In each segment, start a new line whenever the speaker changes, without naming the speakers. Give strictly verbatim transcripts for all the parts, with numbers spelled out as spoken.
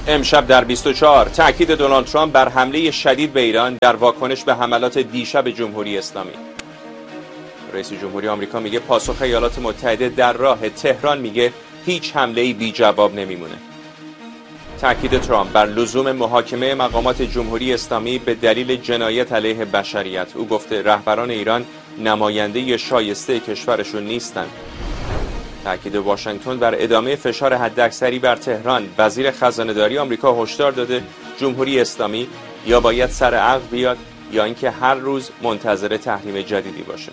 امشب در بیست و چهار تاکید دونالد ترامپ بر حمله شدید به ایران در واکنش به حملات دیشب جمهوری اسلامی. رئیس جمهوری آمریکا میگه پاسخ ایالات متحده در راه. تهران میگه هیچ حمله‌ای بی جواب نمیمونه. تاکید ترامپ بر لزوم محاکمه مقامات جمهوری اسلامی به دلیل جنایت علیه بشریت. او گفته رهبران ایران نماینده شایسته کشورشون نیستند. تاکید واشنگتن بر ادامه فشار حداکثری بر تهران. وزیر خزانه‌داری آمریکا هشدار داده جمهوری اسلامی یا باید سر عقل بیاد یا اینکه هر روز منتظر تحریم جدیدی باشه.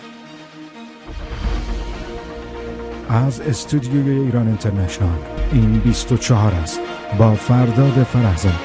از استودیوی ایران اینترنشنال این بیست و چهار است با فرداد فرهزاد.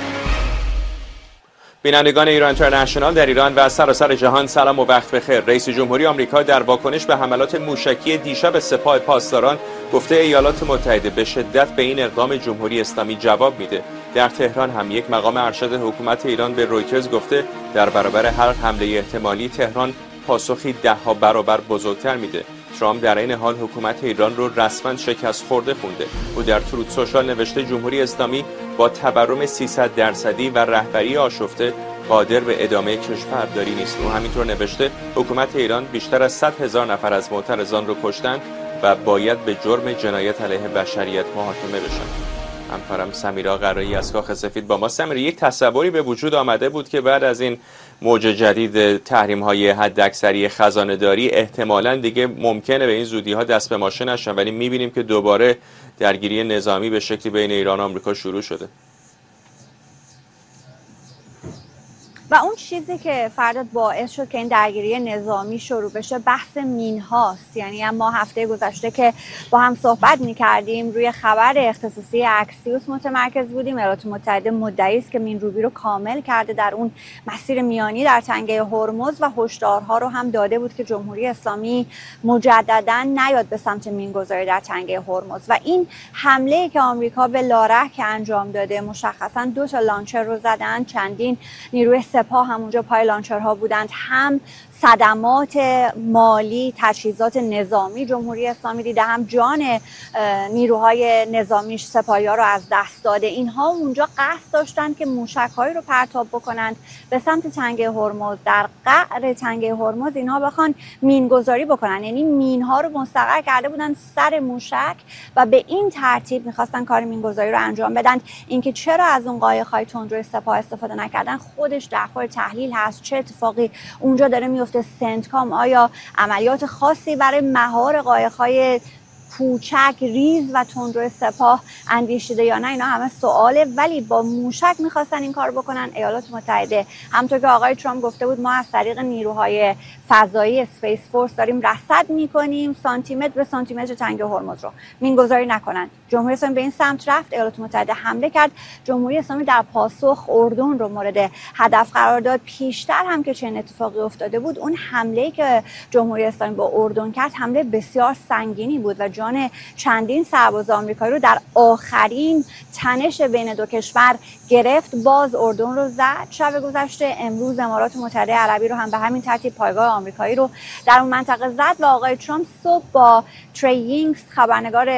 بینندگان ایران اینترنشنال در ایران و سراسر جهان سلام و وقت بخیر. رئیس جمهوری آمریکا در واکنش به حملات موشکی دیشب سپاه پاسداران گفته ایالات متحده به شدت به این اقدام جمهوری اسلامی جواب میده. در تهران هم یک مقام ارشد حکومت ایران به رویترز گفته در برابر هر حمله احتمالی تهران پاسخی ده ها برابر بزرگتر میده. ترامپ در این حال حکومت ایران رو رسما شکست خورده خونده. او در تروت سوشال نوشته جمهوری اسلامی با تورم سیصد درصدی و رهبری آشفته قادر به ادامه کشورداری نیست. او همینطور نوشته حکومت ایران بیشتر از صد هزار نفر از معترضان رو کشتند و باید به جرم جنایت علیه بشریت محاکمه بشن. همکارم سمیرا قرایی از کاخ سفید با ما. سمیرا، یک تصوری به وجود آمده بود که بعد از این موج جدید تحریم‌های حداکثری خزانه‌داری احتمالاً دیگه ممکنه به این زودی‌ها دست به ماشه نشن، ولی می‌بینیم که دوباره درگیری نظامی به شکلی بین ایران و آمریکا شروع شده.
و اون چیزی که فرداد باعث شد که این درگیری نظامی شروع بشه بحث مین هاست. یعنی ما هفته گذشته که با هم صحبت می‌کردیم روی خبر اختصاصی اکسیوس متمرکز بودیم. ایالات متحده مدعی است که مین‌روبی رو کامل کرده در اون مسیر میانی در تنگه هرمز و هشدارها رو هم داده بود که جمهوری اسلامی مجدداً نیاد به سمت مین‌گذاری در تنگه هرمز. و این حمله‌ای که آمریکا به لارک انجام داده مشخصاً دو تا لانچر رو زدن، چندین نیروی سپاه همونجا پای لانچرها بودند، هم صدمات مالی تجهیزات نظامی جمهوری اسلامی دیده، هم جان نیروهای نظامیش سپاهی‌ها رو از دست داده. اینها اونجا قصد داشتند که موشک‌هایی رو پرتاب بکنند به سمت تنگه هرمز. در قعر تنگه هرمز اینها بخوان مینگذاری بکنن، یعنی مینها رو مستقر کرده بودن سر موشک و به این ترتیب می‌خواستن کار مینگذاری رو انجام بدن. اینکه چرا از اون قایق‌های تندروی سپاه استفاده نکردن خودش در خور تحلیل هست. چه اتفاقی اونجا داره میفته؟ سنتکام آیا عملیات خاصی برای مهار قایق‌های کوچک ریز و تندرو سپاه اندیشیده یا نه؟ اینا همه سواله. ولی با موشک میخواستن این کار بکنن. ایالات متحده همونطور که آقای ترامپ گفته بود ما از طریق نیروهای فضایی اسپیس فورس داریم رصد میکنیم سانتیمتر به سانتیمتر تنگه هرمز رو مینگذاری نکنن. جمهوری اسلامی به این سمت رفت، ایالات متحده حمله کرد. جمهوری اسلامی در پاسخ اردن رو مورد هدف قرار داد. پیشتر هم که چنین اتفاقی افتاده بود، اون حمله‌ای که جمهوری اسلامی با اردن کرد حمله بسیار سنگینی بود و جان چندین سرباز آمریکایی رو در آخرین تنش بین دو کشور گرفت. باز اردن رو زد شب گذشته. امروز امارات متحده عربی رو هم به همین ترتیب پایگاه آمریکایی رو در اون منطقه زد و آقای ترامپ صبح با تری یینگز خبرنگار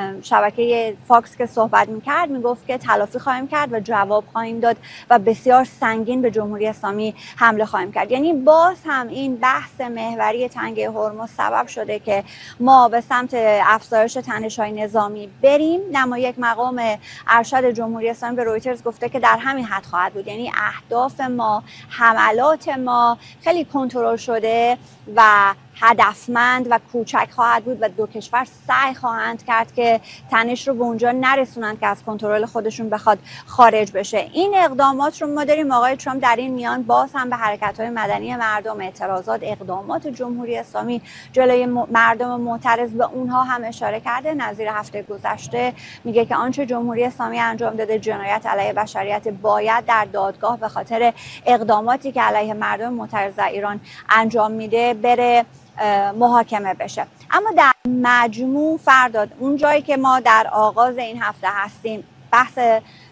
شبکه فاکس که صحبت می‌کرد میگفت که تلافی خواهیم کرد و جواب خواهیم داد و بسیار سنگین به جمهوری اسلامی حمله خواهیم کرد. یعنی باز هم این بحث محوری تنگه هرمز سبب شده که ما به سمت افزایش تنش‌های نظامی بریم. نما یک مقام ارشد جمهوری اسلامی به رویترز گفته که در همین حد خواهد بود. یعنی اهداف ما، حملات ما خیلی کنترل شده و هدفمند و کوچک خواهد بود و دو کشور سعی خواهند کرد که تنش رو به اونجا نرسونند که از کنترل خودشون بخواد خارج بشه. این اقدامات رو ما داریم. آقای ترامپ در این میان باز هم به حرکت‌های مدنی مردم، اعتراضات، اقدامات جمهوری اسلامی جلوی مردم معترض به اونها هم اشاره کرده. نظیر هفته گذشته میگه که آنچه جمهوری اسلامی انجام داده جنایت علیه بشریت، باید در دادگاه به خاطر اقداماتی که علیه مردم معترض ایران انجام میده بره محاکمه بشه. اما در مجموع فرداد اون جایی که ما در آغاز این هفته هستیم بحث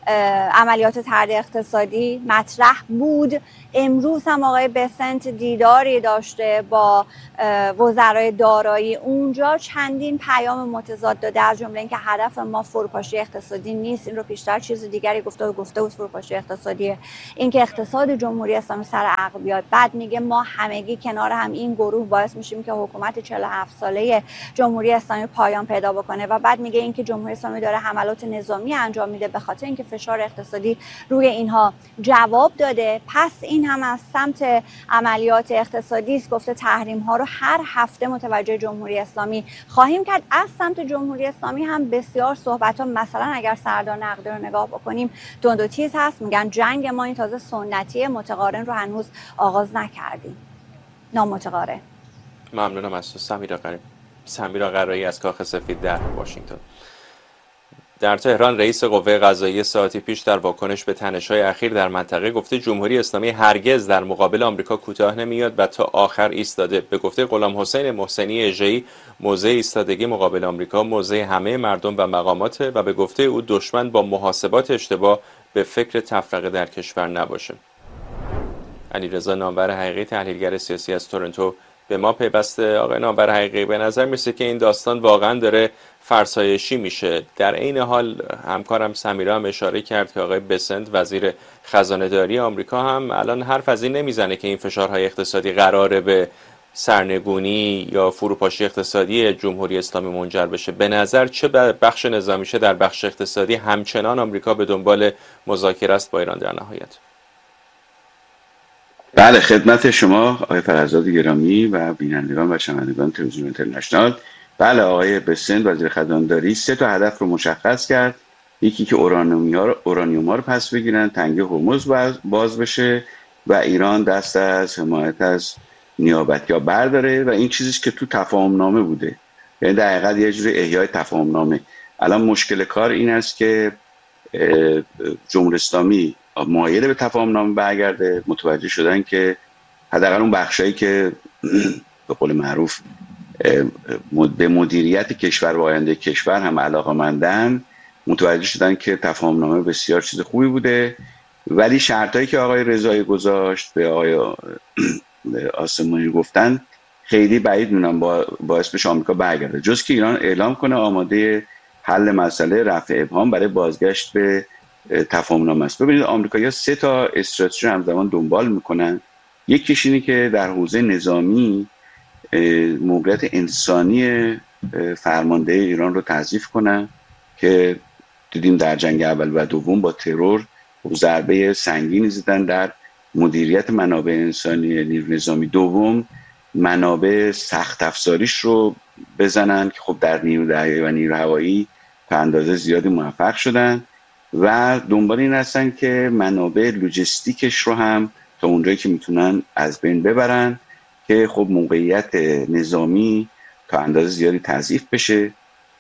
عملیات طرد اقتصادی مطرح بود. امروز هم آقای بسنت دیداری داشته با وزرای دارایی، اونجا چندین پیام متضاد داده، از جمله اینکه هدف ما فروپاشی اقتصادی نیست. این رو پیشتر چیز دیگری گفته و گفته بود فروپاشی اقتصادیه، اینکه اقتصاد جمهوری اسلامی سر عقل بیاد. بعد میگه ما همگی کنار هم این گروه باعث میشیم که حکومت چهل و هفت ساله جمهوری اسلامی پایان پیدا بکنه. و بعد میگه اینکه جمهوری اسلامی داره حملات نظامی انجام میده به خاطر اینکه فشار اقتصادی روی اینها جواب داده. پس این هم از سمت عملیات اقتصادی است. گفته تحریم ها رو هر هفته متوجه جمهوری اسلامی خواهیم کرد. از سمت جمهوری اسلامی هم بسیار صحبت ها، مثلا اگر سردار نقدی رو نگاه بکنیم تند و تیز هست، میگن جنگ ما این تازه سنتی، متقارن رو هنوز آغاز نکردیم، نامتقارن.
ممنونم از تو سمیرا قرایی سمیرا قرایی از کاخ سفید در واشنگتن. در تهران رئیس قوه قضاییه ساعتی پیش در واکنش به تنش‌های اخیر در منطقه گفته جمهوری اسلامی هرگز در مقابل آمریکا کوتاه نمیاد و تا آخر ایستاده. به گفته غلام حسین محسنی اژه‌ای، موضع ایستادگی مقابل آمریکا موضع همه مردم و مقامات و به گفته او دشمن با محاسبات اشتباه به فکر تفرقه در کشور نباشه. علیرضا نامور حقیقی، تحلیلگر سیاسی از تورنتو، به ما پیوسته. آقای نامور حقیقی، به نظر میسه که این داستان واقعا داره فرسایشی میشه. در این حال همکارم سمیرا هم اشاره کرد که آقای بسنت وزیر خزانه داری آمریکا هم الان حرف از این نمیزنه که این فشارهای اقتصادی قراره به سرنگونی یا فروپاشی اقتصادی جمهوری اسلامی منجر بشه. به نظر چه بخش نظامیشه در بخش اقتصادی همچنان آمریکا به دنبال مذاکره است با ایران در نهایت؟
بله، خدمت شما آقای فرزاد گرامی و بینندگان و شنوندگان تلویزیون اینترنشنال. بله، آقای بسنت وزیر خزانه‌داری سه تا هدف رو مشخص کرد. یکی که اورانیوم رو اورانیوم رو پس بگیرن، تنگه هرمز باز بشه و ایران دست از حمایت از نیابتی‌ها برداره و این چیزیست که تو تفاهم نامه بوده. یعنی در حقیقت یه جوری احیای تفاهم نامه. الان مشکل کار این است که جمهوری اسلامی مایل به تفاهم نامه برگرده. متوجه شدن که حداقل اون بخشایی که به قول معروف به مدیریت کشور و آینده کشور هم علاقه‌مندن، متوجه شدن که تفاهم نامه بسیار چیز خوبی بوده، ولی شرطایی که آقای رضایی گذاشت به آقای آسمانی گفتن خیلی بعید میدونم با باعث بشه آمریکا برگرده، جز که ایران اعلام کنه آماده حل مسئله رفع ابهام برای بازگشت به تفاهم نامه است. ببینید آمریکایی‌ها سه تا استراتژی همزمان دنبال میکنن. یکیش اینه که در حوزه نظامی موقعیت انسانی فرمانده ایران رو تضعیف کنن که دیدیم در جنگ اول و دوم با ترور ضربه سنگینی زدن در مدیریت منابع انسانی نیروی نظامی. دوم، منابع سخت افزاریش رو بزنن که خب در نیرو دریایی و نیرو هوایی به اندازه زیادی موفق شدن و دنبال این هستن که منابع لوجستیکش رو هم تا اونجایی که میتونن از بین ببرن که خب موقعیت نظامی تا اندازه زیادی تضعیف بشه.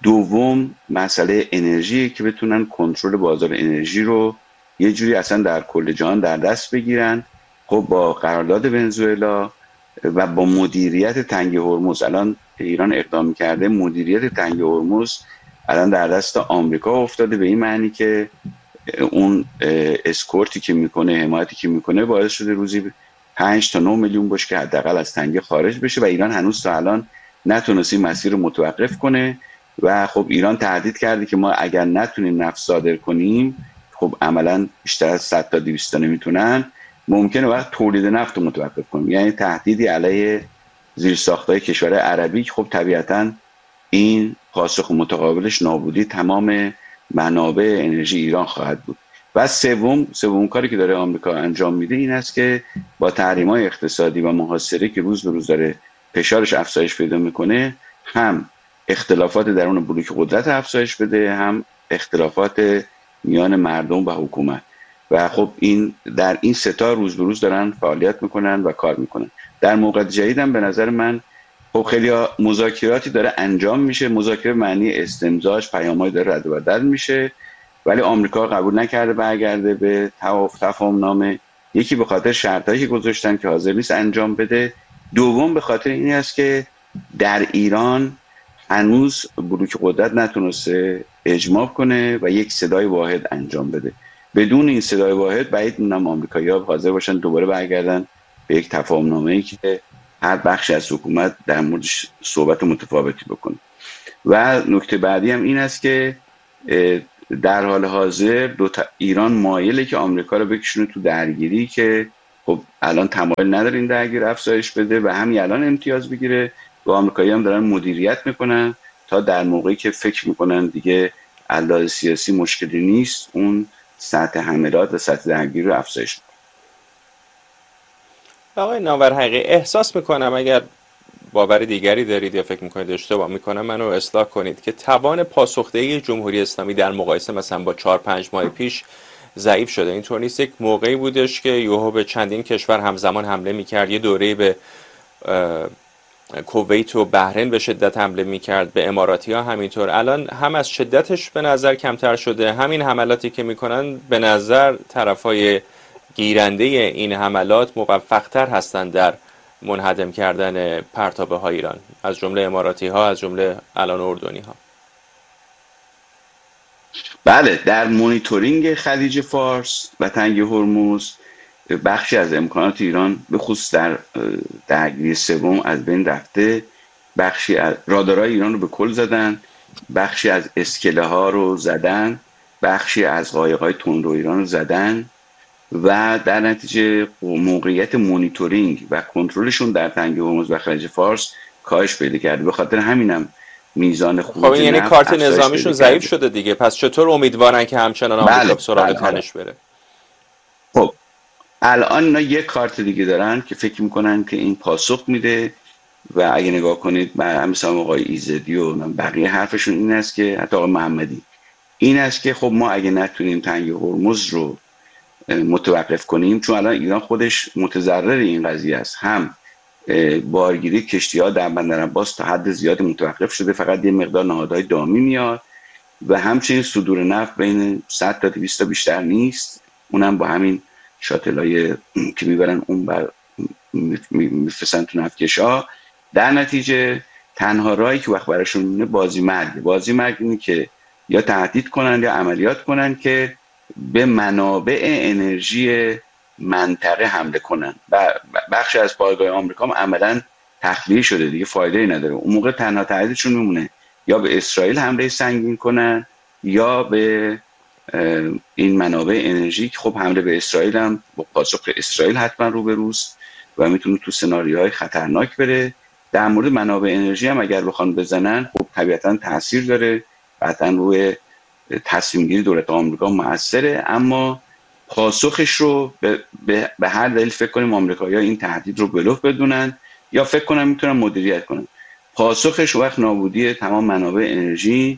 دوم، مسئله انرژی که بتونن کنترل بازار انرژی رو یه جوری اصلا در کل جهان در دست بگیرن. خب با قرارداد ونزوئلا و با مدیریت تنگه هرمز، الان ایران اقدام کرده مدیریت تنگه هرمز الان در دست آمریکا افتاده، به این معنی که اون اسکورتی که میکنه، حمایتی که میکنه باعث شده روزی پنج تا نه میلیون باشه که حداقل از تنگه خارج بشه و ایران هنوز تا الان نتونسته این مسیر رو متوقف کنه و خب ایران تهدید کرده که ما اگر نتونیم نفت صادر کنیم، خب عملا بیشتر از صد تا دویست تا نمیتونن، ممکنه وقت تولید نفت رو متوقف کنیم. یعنی تهدیدی علیه زیرساخت‌های کشور عربی که خب طبیعتاً این پاسخ متقابلش نابودی تمام منابع انرژی ایران خواهد بود. و سوم سوم کاری که داره آمریکا انجام میده این است که با تحریم‌های اقتصادی و محاصره که روز به روز داره فشارش افزایش پیدا میکنه، هم اختلافات درون بلوک قدرت افزایش بده، هم اختلافات میان مردم و حکومت. و خب این در این سه تا روز به روز دارن فعالیت میکنن و کار میکنن. در موقع جدید هم به نظر من خب خیلی مذاکراتی داره انجام میشه. مذاکره معنی استمزاج، پیام‌های داره رد و بدل میشه، ولی آمریکا قبول نکرده برگرده به تفاهم نامه. یکی به خاطر شرطایی که گذاشتن که حاضر نیست انجام بده. دوم به خاطر این است که در ایران هنوز بلوک قدرت نتونسته اجماع کنه و یک صدای واحد انجام بده. بدون این صدای واحد بعید می‌دونم آمریکایی‌ها حاضر باشن دوباره برگردن به یک تفاهم‌نامه‌ای که هر بخشی از حکومت در موردش صحبت متفاوتی بکنه. و نکته بعدی هم این است که در حال حاضر دو تا ایران مایله که آمریکا رو بکشونه تو درگیری که خب الان تمایل نداره این درگیری افزایش بده و همین الان امتیاز بگیره و آمریکایی‌ها هم دارن مدیریت میکنن تا در موقعی که فکر میکنن دیگه علاوه سیاسی مشکلی نیست اون سطح حملات و سطح درگیری رو افزایش بده.
آقای نامورحقی، احساس میکنم اگر باور دیگری دارید یا فکر میکنید اشتباه میکنم منو اصلاح کنید که توان پاسخدهی جمهوری اسلامی در مقایسه مثلا با چهار پنج ماه پیش ضعیف شده. اینطور نیست یک موقعی بودش که یوهو به چندین کشور همزمان حمله میکرد، یه دوره‌ای به کویت و بحرین به شدت حمله میکرد، به اماراتی ها همینطور. الان هم از شدتش به نظر کمتر شده، همین حملاتی که میکنن به نظر طرفای گیرنده این حملات موفق‌تر هستند در منهدم کردن پرتابه های ایران، از جمله اماراتی ها، از جمله الان اردنی ها.
بله، در مونیتورینگ خلیج فارس و تنگ هرمز بخشی از امکانات ایران به خصوص در درگیری سوم از بین رفته. بخشی از رادارهای ایران رو به کل زدن، بخشی از اسکله ها رو زدن، بخشی از قایق‌های تندرو ایران رو زدن و در نتیجه موقعیت مونیتورینگ و کنترلشون در تنگ هرمز و خلیج فارس کاهش پیدا کرده. به خاطر همینم میزان خروج
خب یعنی کارت نظامیشون ضعیف شده دیگه. پس چطور امیدوارن که همچنان آمریکا
بله،
سراغ
بله،
تنش بره؟
خب الان اینا یک کارت دیگه دارن که فکر میکنن که این پاسخ میده و اگه نگاه کنید مثلا آقای ایزدی و بقیه حرفشون این است که حتی آقای محمدی این است که خب ما اگه نتونیم تنگ هرمز رو متوقف کنیم، چون الان ایران خودش متضرر این قضیه است، هم بارگیری کشتی‌ها در بندر عباس تا حد زیاد متوقف شده، فقط یه مقدار نهادهای دامی میاد و همچنین صدور نفت بین صد تا دویست تا بیشتر نیست، اونم با همین شاتلای که میبرن اون بر میفرستن تو نفتکش‌ها. در نتیجه تنها راهی که وقت براشون میمونه بازی مرگ. بازی مرگ اینه که یا تهدید کنن یا عملیات کنن که به منابع انرژی منطقه حمله کنن و بخش از پایگاه آمریکا هم عملاً تخلیه شده دیگه، فایده‌ای نداره. اون موقع تنها تهدیدشون میمونه یا به اسرائیل حمله سنگین کنن یا به این منابع انرژی که خب حمله به اسرائیل هم با پاسخ اسرائیل حتما روبروست و میتونه تو سناریوهای خطرناک بره. در مورد منابع انرژی هم اگر بخوان بزنن خب طبیعتاً تاثیر داره، قطعاً روی تصمیم گیری دولت آمریکا موثره، اما پاسخش رو به, به, به هر دلیل فکر کنیم آمریکایی‌ها این تهدید رو بلوف بدونن یا فکر کنن میتونن مدیریت کنن. پاسخش وقت نابودی تمام منابع انرژی،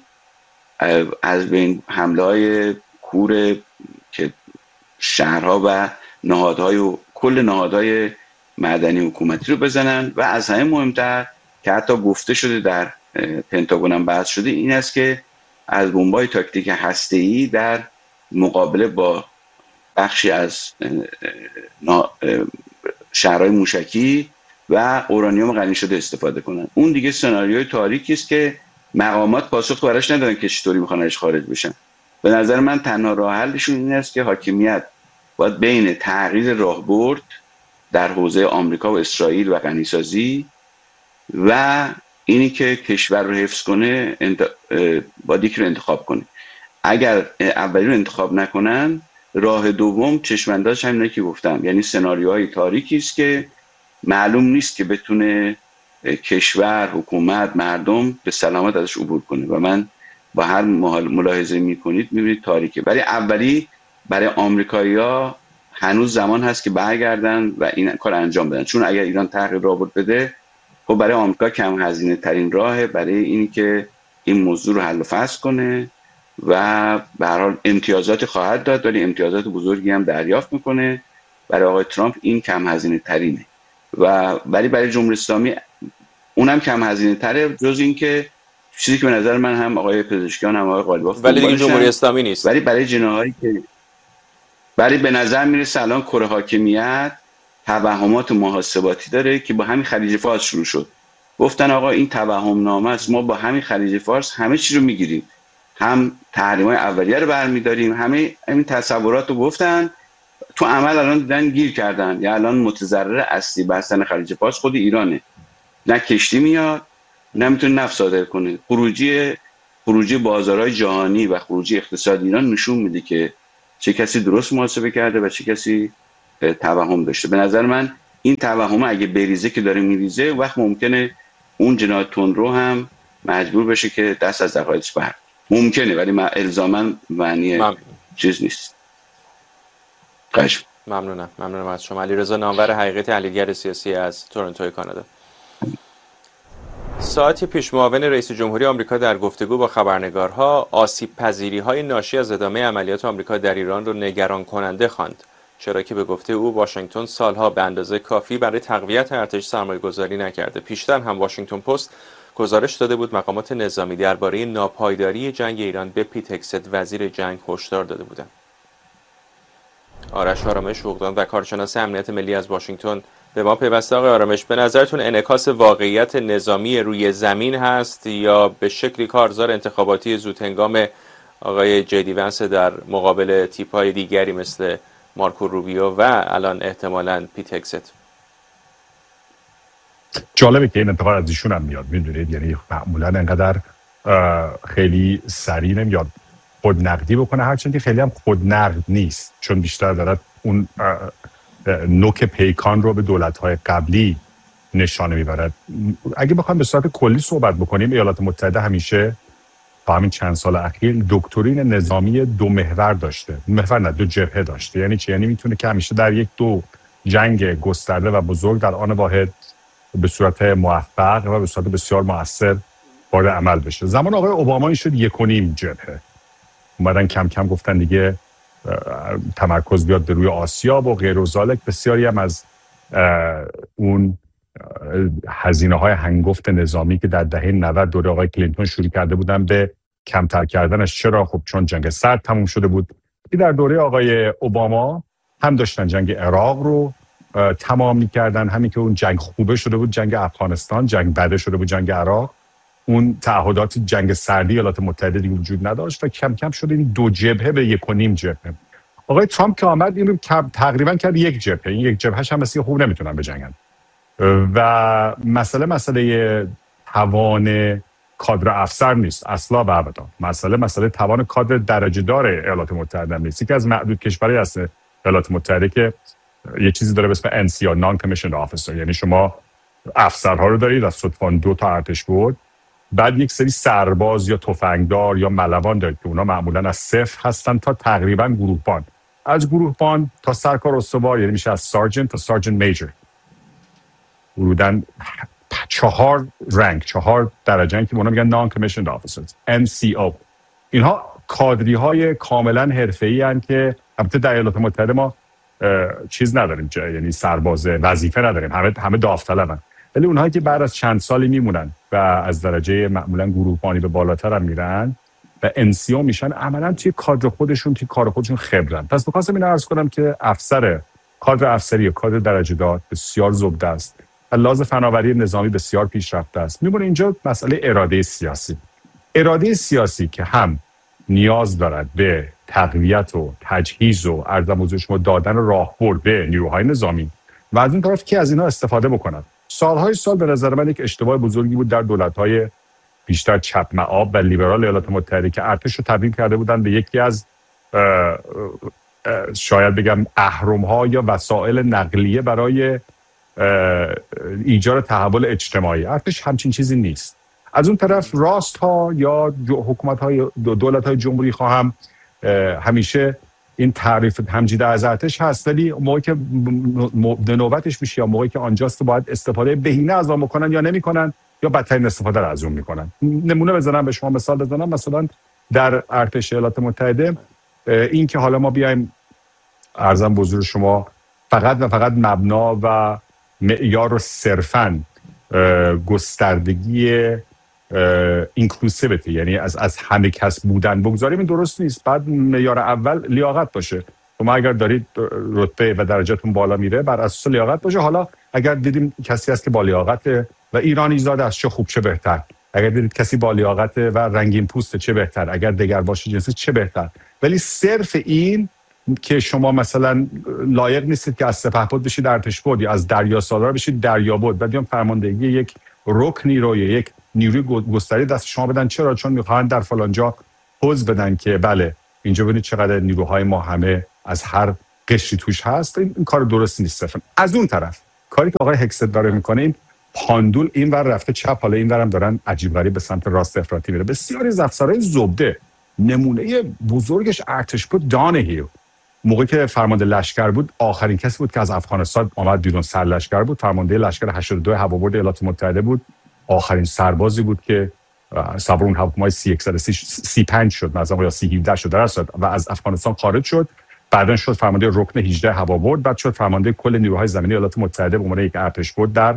از بین حمله‌های کور که شهرها و نهادهای و کل نهادهای معدنی حکومتی رو بزنن و از همه مهمتر که حتی گفته شده در پنتاگون هم بحث شده این است که از بمب‌های تاکتیک هسته‌ای در مقابله با بخشی از شهرهای موشکی و اورانیوم غنی شده استفاده کنن. اون دیگه سناریوی تاریکی است که مقامات پاسخ براش ندارن که چطوری میخوان ازش خارج بشن. به نظر من تنها راه حلشون این است که حاکمیت باید بین تغییر راهبرد در حوزه آمریکا و اسرائیل و غنیسازی و اینی که کشور رو حفظ کنه انت... باید یکی رو انتخاب کنه. اگر اولی رو انتخاب نکنن راه دوم چشمانداز همینه که گفتم، یعنی سناریوهای تاریکی است که معلوم نیست که بتونه کشور، حکومت، مردم به سلامت ازش عبور کنه و من با هر ملاحظه میکنید میبینید تاریکه. ولی اولی برای آمریکایی‌ها هنوز زمان هست که برگردن و این کار انجام بدن، چون اگر ایران تغییر رابط بده خب برای آمریکا کم هزینه ترین راهه برای اینی که این موضوع رو حل و فصل کنه و به هر حال امتیازات خواهد داد، ولی امتیازات بزرگی هم دریافت میکنه. برای آقای ترامپ این کم هزینه ترینه و ولی برای جمهوری اسلامی اونم کم هزینه تره، جز این که چیزی که به نظر من هم آقای پزشکیان هم آقای قالیباف
ولی دیگه جمهوری اسلامی نیست.
ولی برای جناحایی که ولی به نظر میرسه الان کره حاکمیت توهمات محاسباتی داره که با همین خلیج فارس شروع شد. گفتن آقا این توهم نامه است، ما با همین خلیج فارس همه چی رو میگیریم هم تحریم‌های اولیه رو برمی‌داریم، همه این تصورات رو گفتن، تو عمل الان دیدن گیر کردن. یا الان متضرر اصلی بستن خلیج فارس خود ایرانه، نه کشتی میاد نه میتونه نفت صادر کنه. خروجی خروجی بازارهای جهانی و خروجی اقتصاد ایران نشون میده که چه کسی درست محاسبه کرده و چه کسی توهم داشته. به نظر من این توهم اگه بریزه که داره میریزه، وقت ممکنه اون جنایت تندرو هم مجبور بشه که دست از دقایقش بر ممکنه، ولی الزاما معنی مم... چیز نیست. قشم.
ممنونم ممنونم از شما. علیرضا نامور، حقیقت تحلیلگر سیاسی از تورنتو کانادا. ساعتی پیش معاون رئیس جمهوری آمریکا در گفتگو با خبرنگارها آسیب پذیری‌های ناشی از ادامه عملیات آمریکا در ایران را نگران کننده خواند، چرا که به گفته او واشنگتن سالها به اندازه کافی برای تقویت ارتش سرمایه‌گذاری نکرده. پیشتر هم واشنگتن پست گزارش داده بود مقامات نظامی درباره ناپایداری جنگ ایران به پیت هگست وزیر جنگ هشدار داده بودند. آرش آرامش، حقوقدان و کارشناس امنیت ملی از واشنگتن به ما پیوسته. آقای آرامش، به نظرتون انعکاس واقعیت نظامی روی زمین هست یا به شکلی کارزار انتخاباتی زودهنگام آقای جدی ونس در مقابل تیپ‌های دیگری مثل مارکو روبیو و الان احتمالاً پیت هگست؟
جالبه که این انتقاد از ایشون هم میاد، میدونید، یعنی معمولاً انقدر خیلی سریع نمیاد خود نقدی بکنه، هرچند که خیلی هم خود نقد نیست، چون بیشتر دارد اون نوک پیکان رو به دولت‌های قبلی نشانه میبرد. اگه بخوایم به صورت کلی صحبت بکنیم، ایالات متحده همیشه تا همین چند سال اخیر دکترین نظامی دو محور داشته. محور نه، دو جبهه داشته. یعنی چی؟ یعنی میتونه که همیشه در یک دو جنگ گسترده و بزرگ در آن واحد به صورت موفق و به صورت بسیار مؤثر وارد عمل بشه. زمان آقای اوباما این شد یک و نیم جبهه. اومدن کم کم گفتن دیگه تمرکز بیاد به روی آسیا و غیر و ذالک. بسیاری هم از اون هزینه های هنگفت نظامی که در دهه نود دوره آقای کلینتون شروع کرده بودن به کمتر کردنش. چرا؟ خب چون جنگ سرد تموم شده بود. در دوره آقای اوباما هم داشتن جنگ عراق رو تمام می‌کردن، همین که اون جنگ خوبه شده بود جنگ افغانستان، جنگ بده شده بود جنگ عراق، اون تعهدات جنگ سردی ایالات متحده دیگه وجود نداشت و کم کم شده این دو جبهه به یک و نیم جبهه. آقای ترامپ که آمد این رو تقریبا کرد یک جبهه. این یک جبههش هم مثل خوب نمیتونن بجنگن و مسئله مسئله توان کادر افسر نیست اصلا و ابدا. مسئله مسئله توان کادر درجه دار ایالات متحده نیست. یکی از معدود کشورهایی هست ایالات متحده که یه چیزی داره به اسم ان سی او نان کمیشند آفیسر، یعنی شما افسرها رو دارید از صدفان دو تا ارتش بود، بعد یک سری سرباز یا تفنگدار یا ملوان دارید که اونا معمولا از صفر هستن تا تقریبا گروهبان، از گروهبان تا سرکار استوار، یعنی میشه از سارجنت تا سارجنت میجر. ورودن چهار رنگ، چهار درجه که اونا میگن نان کمیشند آفیسرز، ان سی او. اینها کادری های کاملا حرفه‌ای هستند که البته در ایالات متحده ما چیز نداریم، یعنی سرباز وظیفه نداریم، همه همه داوطلبن، ولی اونهایی که بعد از چند سالی میمونن و از درجه معمولا گروهبانی به بالاتر هم میرن و ان سی او میشن، عملا توی کادر خودشون توی کار خودشون خبرن. پس می‌خواستم اینو عرض کنم که افسر کادر افسری و کادر درجه دار بسیار زبده است، لحاظ فناوری نظامی بسیار پیشرفته است. میمونه اینجا مسئله اراده سیاسی. اراده سیاسی که هم نیاز دارد به تقویت و تجهیز و عرضم حضور شما دادن راهبرد به نیروهای نظامی و از این طرف که از اینها استفاده بکنند. سالهای سال به نظر من یک اشتباه بزرگی بود در دولت‌های بیشتر چپ مآب و لیبرال ایالات متحده که ارتش رو تبدیل کرده بودن به یکی از اه اه شاید بگم اهرم‌ها یا وسایل نقلیه برای ایجاد تحول اجتماعی. ارتش همچین چیزی نیست. از اون طرف راست ها یا حکومت-های دولت‌های جمهوری خواهم همیشه این تعریف همجیده از ارتش هست، ولی موقعی که نوبتش میشه یا موقعی که آنجاست باید استفاده بهینه از آن بکنن یا نمیکنن یا بدترین استفاده رو از اون میکنن. نمونه بزنم، به شما مثال بزنم، مثلا در ارتش ایالات متحده این که حالا ما بیایم عرضم به حضور شما فقط و فقط مبنا و معیار رو صرفاً گستردگی اینکلوسیویتی، یعنی از از همه کس بودن بگذاریم، این درست نیست. بعد معیار اول لیاقت باشه. شما اگر دارید رتبه و درجاتون بالا میره بر اساس لیاقت باشه. حالا اگر دیدیم کسی هست که با لیاقت و ایرانی زاده است، چه خوب چه بهتر، اگر دیدید کسی با لیاقت و رنگین پوست چه بهتر، اگر دگرباش جنسی چه بهتر. ولی صرف این که شما مثلا لایق نیستید که از سپهبد بشید ارتشبد یا از دریا سالار بشید دریابد، بعد بیان فرماندهی یک رکنی رو یا یک نیروی گسترده دست شما بدن. چرا؟ چون میخوان در فلان جا پوز بدن که بله اینجا ببینید چقدر نیروهای ما همه از هر قشری توش هست. این, این کار درست نیست. صرفا از اون طرف کاری که آقای هکست داره میکنه، این پاندول این ور رفته چپ، حالا این ورم دارن عجیب غریب به سمت راست افراطی میره. بسیاری از افسرهای زبده، نمونه بزرگش ارتشبد دانهیو موقعی که فرمانده لشکر بود آخرین کسی بود که از افغانستان آمد بیرون، سرلشکر بود، فرمانده لشکر هشتاد و دو هوابرد ایالات متحده بود، آخرین سربازی بود که سوار اون هواپیمای سی صد و سی و پنج شد مثلا یا سی و هفده شد درست و از افغانستان خارج شد. بعداً شد فرمانده رکن هجده هوابرد، بعد شد فرمانده کل نیروهای زمینی ایالات متحده به عنوان یک ارتشبد در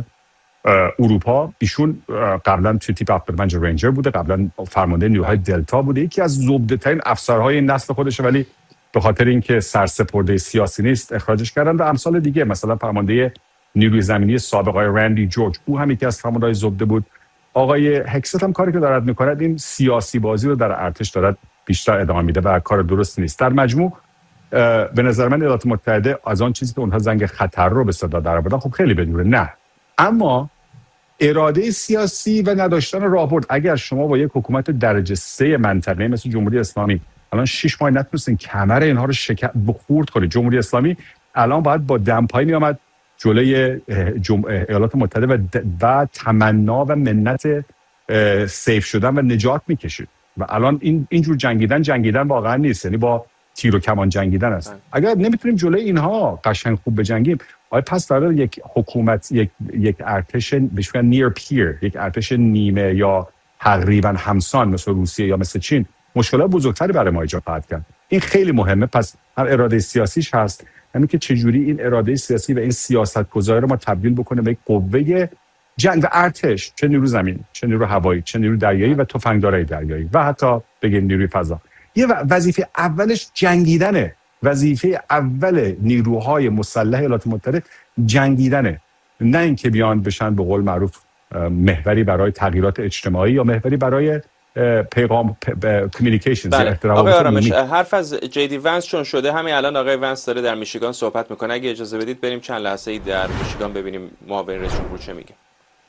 اروپا. ایشون قبلا توی تیپ افبرمنج رنجر بوده، قبلا فرمانده نیروهای دلتا بوده، یکی از زبده ترین افسرهای این نسل خودشه، ولی به خاطر اینکه سرسپرده سیاسی نیست اخراجش کردن. و امثال دیگه، مثلا فرمانده نیروی زمینی سابق آقای رندی جورج، او هم یکی از فرمانده‌های زبده بود. آقای هکست هم کاری که دارد میکنه این سیاسی بازی رو در ارتش دارد بیشتر ادامه میده و کار درست نیست. در مجموع به نظر من ایالات متحده از آن چیزی که اونها زنگ خطر رو به صدا درآوردن خب خیلی بدوره، نه، اما اراده سیاسی و نداشتن راهبرد. اگر شما با یک حکومت درجه سه منطقه مثل جمهوری اسلامی الان شش ماه نتونستین کمر اینها رو شکست بخورد کنید، جمهوری اسلامی الان باید با دمپایی می آمد جلوی جم... ایالات متحده و, د... و تمنا و منت سیف شدن و نجات میکشید. و الان این اینجور جنگیدن جنگیدن واقعا نیست، یعنی با تیر و کمان جنگیدن است. اگر نمیتونیم جلوی اینها قشنگ خوب بجنگیم، آیا پس برای یک حکومت یک یک ارتش بهش میگن نیر پیر، یک ارتش نیمه یا تقریبا همسان مثل روسیه یا مثل چین، مشکلات بزرگتری برای ما ایجاد خواهد کرد. این خیلی مهمه. پس هم اراده سیاسیش هست، همین که چجوری این اراده سیاسی و این سیاست‌گذاری رو ما تبدیل بکنه به یک قوه جنگ و ارتش، چه نیرو زمین، چه نیرو هوایی، چه نیرو دریایی و تفنگدارای دریایی و حتی بگیم نیروی فضا. یه وظیفه اولش جنگیدنه. وظیفه اول نیروهای مسلح ایالات متحده جنگیدنه، نه اینکه بیان بشن به قول معروف محوری برای تغییرات اجتماعی یا محوری برای پیغام کمیونیکیشنز.
آقای آرامش، حرف از جی دی ونس چون شده، همین الان آقای ونس داره در میشیگان صحبت میکنه. اگه اجازه بدید بریم چند لحظه ای در میشیگان ببینیم معاون رئیس جمهور چه میگه.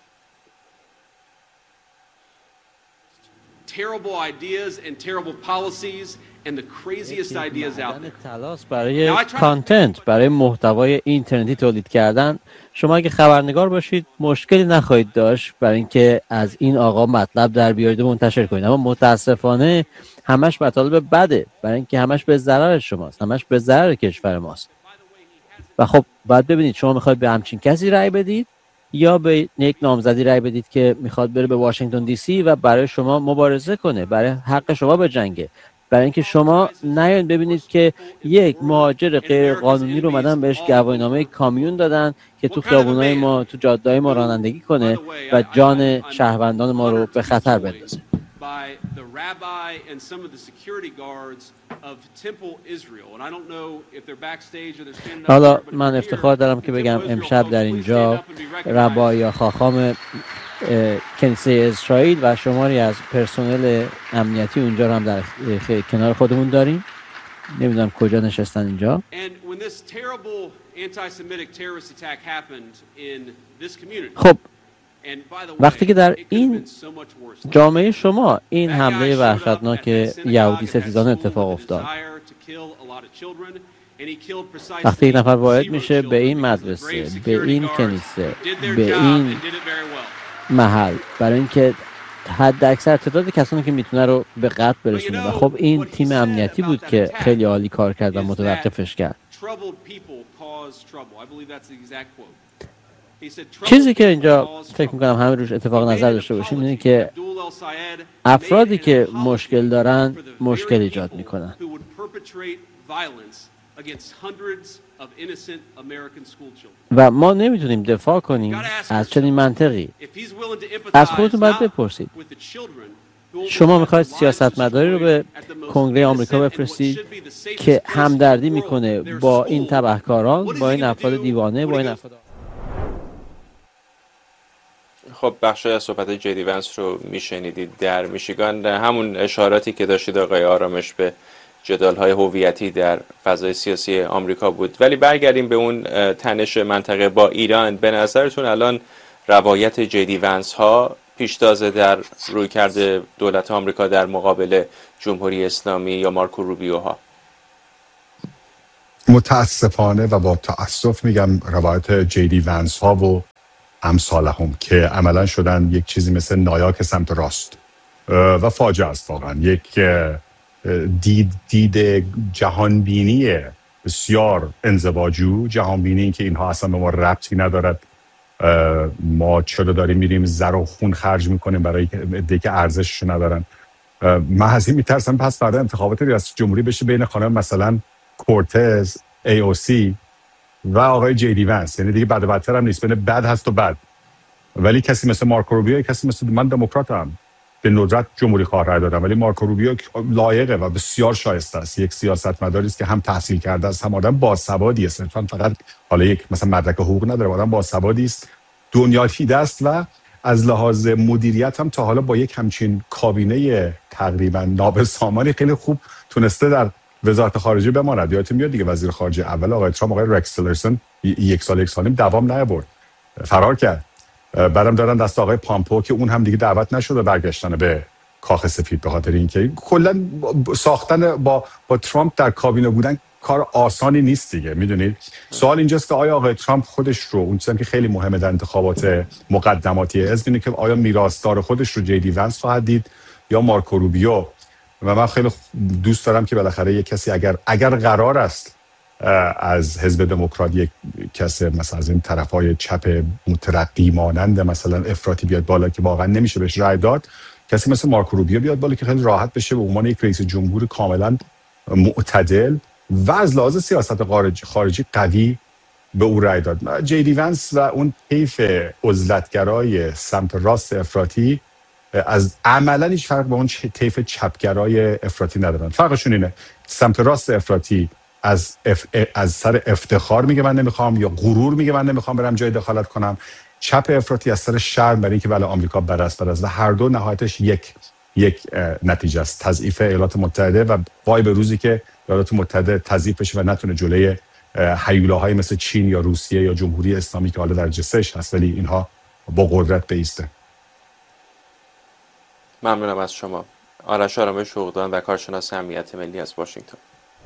Terrible ideas and terrible policies and the craziest ideas out there.
تلاش برای کانتنت، برای محتوای اینترنتی تولید کردن. شما اگه خبرنگار باشید مشکلی نخواهید داشت برای اینکه از این آقا مطلب در بیارید و منتشر کنید، اما متاسفانه همش مطالب بده، برای اینکه همش به ضرر شماست، همش به ضرر کشور ماست. و خب باید ببینید شما میخواید به همچین کسی رأی بدید یا به یک نامزدی رأی بدید که میخواد بره به واشنگتن دی سی و برای شما مبارزه کنه، برای حق شما بجنگه، برای اینکه شما نیاین ببینید که یک مهاجر غیر قانونی رو اومدن بهش گواهینامه کامیون دادن که تو خیابونای ما، تو جاده‌های ما رانندگی کنه و جان شهروندان ما رو به خطر بندازه. حالا من افتخار دارم که بگم امشب در اینجا ربا یا خاخام کنیسه اسرائیل و شماری از پرسنل امنیتی اونجا رو هم در کنار خودمون داریم. نمیدونم کجا نشستن اینجا. خب وقتی که در این جامعه شما این حمله وحشتناک یهودی ستیزان اتفاق افتاد، وقتی یک نفر وارد میشه به این مدرسه، به این کنیسه، به این محل، برای اینکه حد اکثر تعداد کسانی که میتونه رو به قتل برسونه، و خب این تیم امنیتی بود که خیلی عالی کار کرد و متوقفش کرد. چیزی که اینجا فکر میکنم همه روش اتفاق نظر داشته باشیم اینه که افرادی که مشکل دارن مشکل ایجاد میکنن و ما نمیتونیم دفاع کنیم از چنین منطقی. از خودتون باید بپرسید شما میخواید سیاستمداری رو به کنگره آمریکا بفرستید که همدردی میکنه با این تبهکاران، با این افراد دیوانه، با این افراد.
خب بخشی از صحبت جدی ونس رو میشنیدید در میشیگان، همون اشاراتی که داشتید آقای آرامش به جدال‌های هویتی در فضای سیاسی آمریکا بود. ولی برگردیم به اون تنش منطقه با ایران. به نظرتون الان روایت جدی ونس ها پیشتاز در رویکرد دولت آمریکا در مقابل جمهوری اسلامی یا مارکو روبیو ها؟
متاسفانه و با تأسف میگم روایت جدی ونس ها و امثالهم که عملا شدن یک چیزی مثل نایاک سمت راست و فاجعه است. واقعا یک دید دید جهانبینی بسیار انزواجو، جهانبینی که اینها اصلا به ما ربطی ندارد. ما چرا داریم میریم زر و خون خرج میکنیم برای عده‌ای که ارزشش ندارن. من از این میترسم پس فردا انتخابات ریاست جمهوری بشه بین خانم مثلا کورتز ای او سی و آقای جی دی ونس، یعنی دیگه بد و بدتر هم نیست، بین بد هست و بد. ولی کسی مثل مارکو روبیو، کسی مثل من دموکراتم، به ندرت جمهوری خواه رای دادم، ولی مارکو روبیو لایقه و بسیار شایسته است. یک سیاستمداری است که هم تحصیل کرده است، هم آدم باسوادی است، صرفا فقط حالا یک مثلا مدرک حقوق نداره، آدم باسوادی است، دنیا دیده است و از لحاظ مدیریت هم تا حالا با یک همچین کابینه تقریبا نابسامانی خیلی خوب تونسته در وزارت خارجه بماند. یادتون میاد دیگه وزیر خارجه اول آقای ترامپ، آقای رکس تیلرسون، یک سال یک سالیم دوام نیاورد، فرار کرد. بعدم دادن دست آقای پامپو که اون هم دیگه دعوت نشده برگشتن به کاخ سفید، به خاطر اینکه کلا ساختن با با ترامپ در کابینه بودن کار آسانی نیست دیگه. میدونید سوال اینجاست که آیا آقای ترامپ خودش رو، اون چیزی که خیلی مهمه در انتخابات مقدماتی حزب اینه که آیا میراثدار خودش رو جی دی ونس خواهد دید یا مارکو روبیو. و من خیلی دوست دارم که بالاخره یک کسی اگر اگر قرار است از حزب دموکرات یک کسی مثلا از این طرفای چپ مترقی مانند مثلا افراطی بیاد بالا که واقعا نمیشه بهش رای داد، کسی مثل مارکو روبیو بیاد بالا که خیلی راحت بشه به عنوان یک رئیس جمهور کاملا معتدل و از لحاظ سیاست خارجی خارجی قوی به او رای داد. جی دی ونس و اون طیف عزلتگرای سمت راست افراطی از عملا هیچ فرق با اون طیف چپگرای افراطی ندارن. فرقشون اینه سمت راست افراطی از اف... از سر افتخار میگه من نمیخوام، یا غرور میگه من نمیخوام برم جای دخالت کنم. چپ افراطی از سر شرم برای اینکه بله آمریکا برست برست و هر دو نهایتش یک یک نتیجه است، تضعیف ایالات متحده و وای به روزی که ایالات متحده تضعیف بشه و نتونه جلوی هیولاهای مثل چین یا روسیه یا جمهوری اسلامی که حالا در جسش هست ولی اینها با قدرت بایسته.
ممنونم از شما. آرش آرامش حقوقدان و کارشناس امنیت ملی از واشنگتن.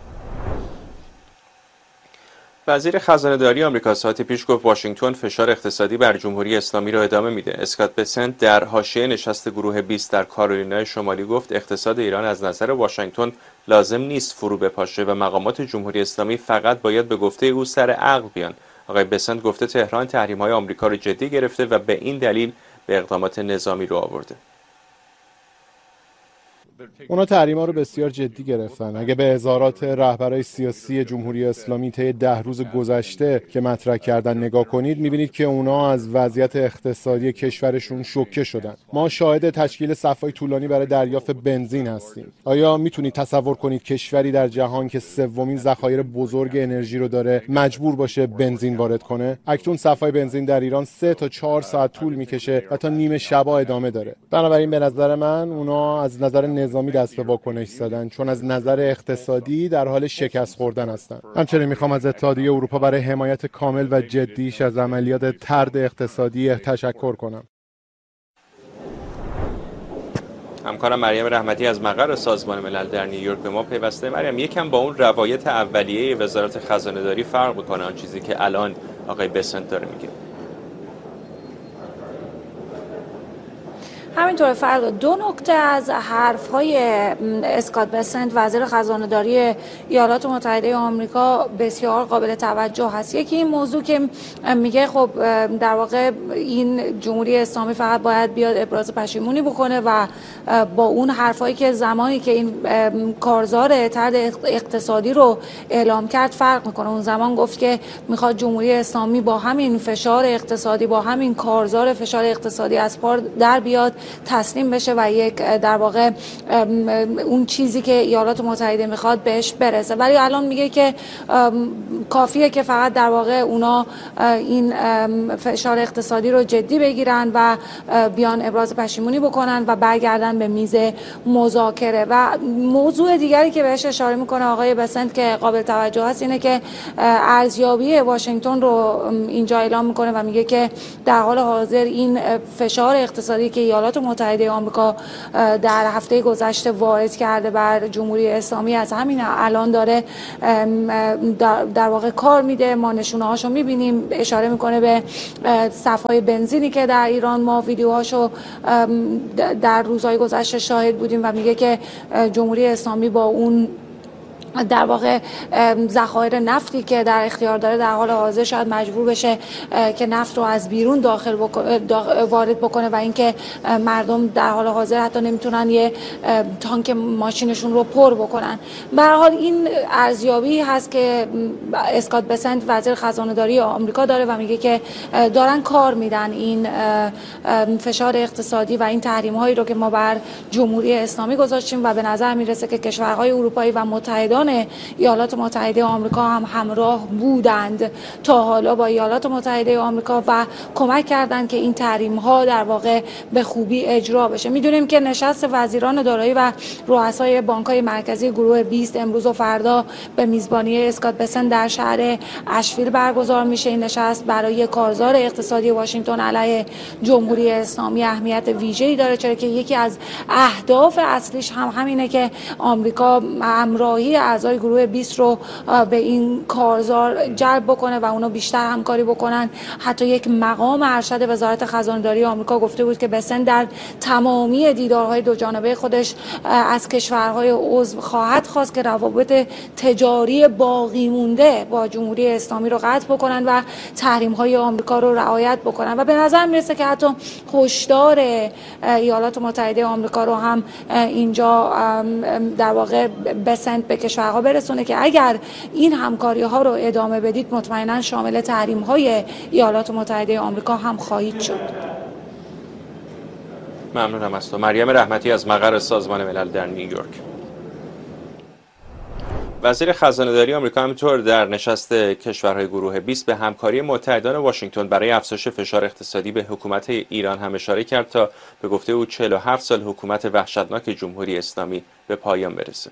وزیر خزانه‌داری آمریکا ساعتی پیش گفت واشنگتن فشار اقتصادی بر جمهوری اسلامی را ادامه میده. اسکات بسنت در حاشیه نشست گروه بیست در کارولینای شمالی گفت اقتصاد ایران از نظر واشنگتن لازم نیست فرو بپاشه و مقامات جمهوری اسلامی فقط باید به گفته او سر عقل بیان. آقای بسنت گفته تهران تحریم‌های آمریکا را جدی گرفته و به این دلیل به اقدامات نظامی رو آورده.
اونا تحریما رو بسیار جدی گرفتن. اگه به اظهارات رهبرای سیاسی جمهوری اسلامی طی ده روز گذشته که مطرح کردن نگاه کنید، میبینید که اونا از وضعیت اقتصادی کشورشون شوکه شدن. ما شاهد تشکیل صف‌های طولانی برای دریافت بنزین هستیم. آیا میتونید تصور کنید کشوری در جهان که سومین ذخایر بزرگ انرژی رو داره مجبور باشه بنزین وارد کنه؟ اکنون صف‌های بنزین در ایران سه تا چهار ساعت طول میکشه و تا نیمه شبا ادامه داره. بنابراین به نظر من اونا از نظر نظامی دست به واکنش زدن، چون از نظر اقتصادی در حال شکست خوردن هستند. همچنین میخوام از اتحادیه اروپا برای حمایت کامل و جدیش از عملیات طرد اقتصادی تشکر کنم.
همکارم مریم رحمتی از مقر سازمان ملل در نیویورک به ما پیوسته. مریم، یکم با اون روایت اولیه وزارت خزانه‌داری فرق میکنه آن چیزی که الان آقای بسنت داره میگه؟
همینطور فردا دو نکته از حرف‌های اسکات بسنت وزیر خزانه‌داری ایالات متحده آمریکا بسیار قابل توجه هست. یکی این موضوع که میگه خب در واقع این جمهوری اسلامی فقط باید بیاد ابراز پشیمونی بکنه و با اون حرفایی که زمانی که این کارزار طرد اقتصادی رو اعلام کرد فرق میکنه. اون زمان گفت که میخواد جمهوری اسلامی با همین فشار اقتصادی، با همین کارزار فشار اقتصادی از پار در بیاد تسلیم بشه و یک در واقع اون چیزی که ایالات متحده میخواد بهش برسه. ولی الان میگه که کافیه که فقط در واقع اونا این فشار اقتصادی رو جدی بگیرن و بیان ابراز پشیمونی بکنن و برگردن به میز مذاکره. و موضوع دیگری که بهش اشاره میکنه آقای بسنت که قابل توجه است اینه که ارزیابی واشنگتن رو اینجا اعلام میکنه و میگه که در حال حاضر این فشار اقتصادی که ایالات متحده آمریکا در هفته گذشته وارد کرده بر جمهوری اسلامی از همین الان داره در واقع کار میده. ما نشونه هاشو میبینیم. اشاره میکنه به صف‌های بنزینی که در ایران ما ویدیوهاشو در روزهای گذشته شاهد بودیم و میگه که جمهوری اسلامی با اون در واقع ذخایر نفتی که در اختیار داره در حال حاضر شاید مجبور بشه که نفت رو از بیرون داخل بکنه وارد بکنه و اینکه مردم در حال حاضر حتی نمیتونن یه تانک ماشینشون رو پر بکنن. به هر حال این ارزیابی هست که اسکات بسنت وزیر خزانه داری آمریکا داره و میگه که دارن کار میدن این فشار اقتصادی و این تحریم هایی رو که ما بر جمهوری اسلامی گذاشتیم و به نظر میرسه که کشورهای اروپایی و متحدان ایالات متحده آمریکا هم همراه بودند تا حالا با ایالات متحده آمریکا و کمک کردند که این تحریم ها در واقع به خوبی اجرا بشه. میدونیم که نشست وزیران دارایی و رؤسای بانک‌های مرکزی گروه بیست امروز و فردا به میزبانی اسکات بسنت در شهر اشویل برگزار میشه. این نشست برای کارزار اقتصادی واشنگتن علیه جمهوری اسلامی اهمیت ویژه‌ای داره، چرا که یکی از اهداف اصلیش هم همینه که آمریکا همراهی اعضای گروه بیست رو به این کارزار جلب بکنه و اونا بیشتر همکاری بکنن. حتی یک مقام ارشد وزارت خزانه‌داری آمریکا گفته بود که بسنت در تمامی دیدارهای دو جانبه خودش از کشورهای عضو خواهد خواست که روابط تجاری باقی مونده با جمهوری اسلامی رو قطع بکنن و تحریم‌های آمریکا رو رعایت بکنن. و به نظر میرسه که حتی هشدار ایالات متحده آمریکا رو هم اینجا در واقع بسنت به کشورها برسونه که اگر این همکاری ها رو ادامه بدید مطمئنا شامل تحریم های ایالات متحده آمریکا هم خواهید شد.
ممنونم از تو. مریم رحمتی از مقر سازمان ملل در نیویورک. وزیر خزانه داری آمریکا همینطور در نشست کشورهای گروه بیست به همکاری متحدان واشنگتن برای افزایش فشار اقتصادی به حکومت ایران هم اشاره کرد تا به گفته او چهل و هفت سال حکومت وحشتناک جمهوری اسلامی به پایان برسه.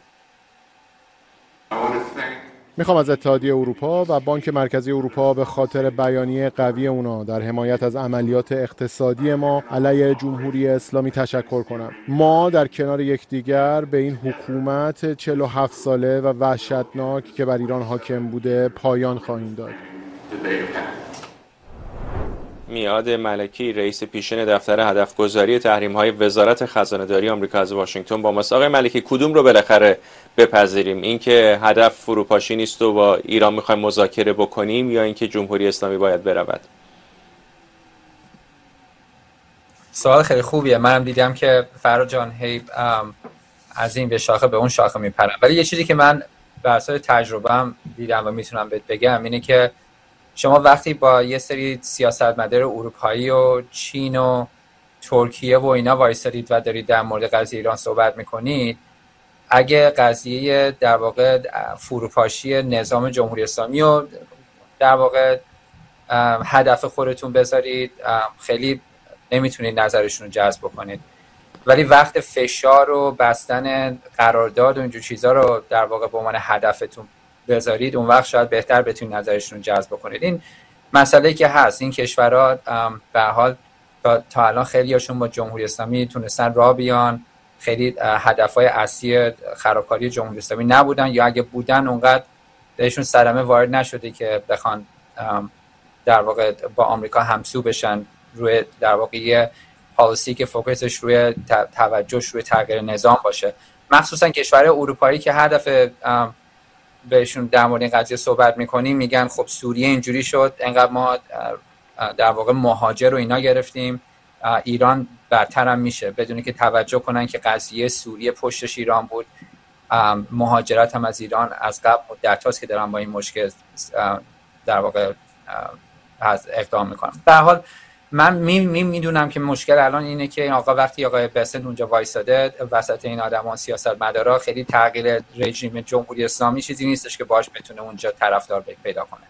میخوام از اتحادیه اروپا و بانک مرکزی اروپا به خاطر بیانیه قوی اونا در حمایت از عملیات اقتصادی ما علیه جمهوری اسلامی تشکر کنم. ما در کنار یکدیگر به این حکومت چهل و هفت ساله و وحشتناک که بر ایران حاکم بوده پایان خواهیم داد.
میاد ملکی رئیس پیشین دفتر هدفگذاری تحریم‌های وزارت خزانه‌داری آمریکا از واشنگتن با ماست. آقای ملکی، کدوم رو بالاخره بپذیریم؟ اینکه هدف فروپاشی نیست و با ایران می‌خوایم مذاکره بکنیم یا اینکه جمهوری اسلامی باید برود؟
سوال خیلی خوبیه. منم دیدم که فراد جان هی از این به شاخه به اون شاخه میپرن، ولی یه چیزی که من بر اساس تجربه‌ام دیدم و میتونم بهت بگم اینه که شما وقتی با یه سری سیاستمدار اروپایی و چین و ترکیه و اینا وایسادید و دارید در مورد قضیه ایران صحبت میکنید، اگه قضیه در واقع فروپاشی نظام جمهوری اسلامی و در واقع هدف خودتون بذارید، خیلی نمیتونید نظرشون رو جذب بکنید. ولی وقت فشار و بستن قرارداد و اینجور چیزا رو در واقع به عنوان هدفتون بذارید، اون وقت شاید بهتر بتونید نظرشون رو جذب کنید. این مسئله که هست، این کشورها به هر حال تا, تا الان خیلی هاشون با جمهوری اسلامی تونستن راه بیان، خیلی هدفهای اصلی خرابکاری جمهوری اسلامی نبودن، یا اگه بودن اونقدر بهشون صدمه وارد نشده که بخوان در واقع با آمریکا همسو بشن روی در واقع یه پالیسی که فوکسش روی توجهش روی تغییر نظام باشه. مخصوصا کشورهای اروپایی که هدف بهشون در مورد این قضیه صحبت میکنیم میگن خب سوریه اینجوری شد، انقدر ما در واقع مهاجر رو اینا گرفتیم، ایران برتر هم میشه، بدونی که توجه کنن که قضیه سوریه پشتش ایران بود. مهاجرت هم از ایران از قبل مدت هاست که دارن با این مشکل در واقع اقدام میکنن. به هر حال من می میدونم که مشکل الان اینه که این آقا وقتی آقای بسنت اونجا وایساده وسط این آدما سیاستمدارا، خیلی تغییر رژیم جمهوری اسلامی چیزی نیستش که باهاش بتونه اونجا طرفدار پیدا کنه.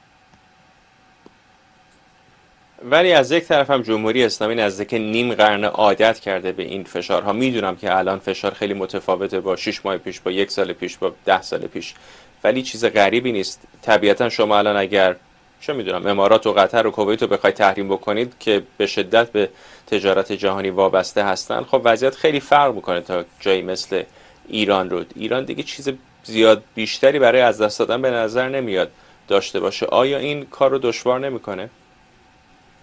ولی از یک طرف هم جمهوری اسلامی نزدیک نیم قرن عادت کرده به این فشارها. میدونم که الان فشار خیلی متفاوته با شش ماه پیش، با یک سال پیش، با ده سال پیش، ولی چیز غریبی نیست. طبیعتا شما الان اگر چه میدونم امارات و قطر و کویت رو بخواید تحریم بکنید که به شدت به تجارت جهانی وابسته هستن، خب وضعیت خیلی فرق میکنه تا جایی مثل ایران رو. ایران دیگه چیز زیاد بیشتری برای از دست دادن به نظر نمیاد داشته باشه. آیا این کار رو دشوار نمیکنه؟